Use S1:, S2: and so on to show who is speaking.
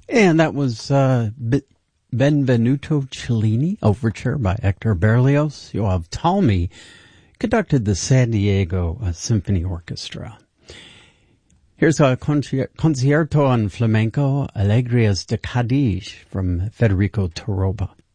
S1: And that was Benvenuto Cellini, Overture by Hector Berlioz. Yoav Talmy conducted the San Diego Symphony Orchestra. Here's a Concierto on Flamenco, Alegrias de Cádiz from Federico Toroba.